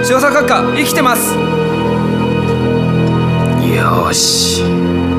少佐閣下生きてます。 よし。